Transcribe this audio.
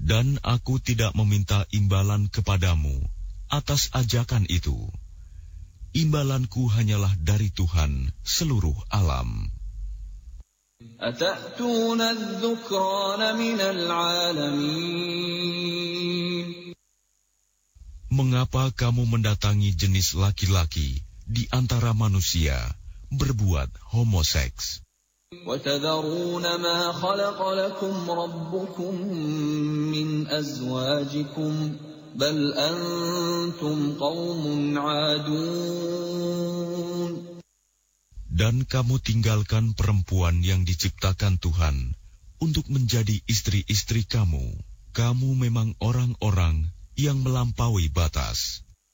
Dan aku tidak meminta imbalan kepadamu atas ajakan itu. Imbalanku hanyalah dari Tuhan seluruh alam. أَتَأْتُونَ الذُّكْرَانَ مِنَ الْعَالَمِينَ Mengapa kamu mendatangi jenis laki-laki di antara manusia berbuat homoseks? وَتَذَرُونَ مَا خَلَقَ لَكُمْ رَبُّكُم مِّنْ أَزْوَاجِكُمْ بَلْ أَنْتُمْ قَوْمٌ عَادُونَ Dan kamu tinggalkan perempuan yang diciptakan Tuhan untuk menjadi istri-istri kamu. Kamu memang orang-orang yang melampaui batas.